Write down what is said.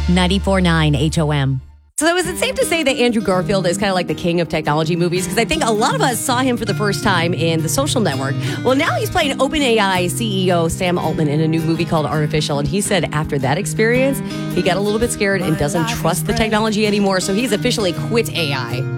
94.9 HOM. So is it safe to say that Andrew Garfield is kind of like the king of technology movies? Because I think a lot of us saw him for the first time in The Social Network. Well, now he's playing OpenAI CEO Sam Altman in a new movie called Artificial. And he said after that experience, he got a little bit scared and doesn't trust the technology anymore. So he's officially quit AI.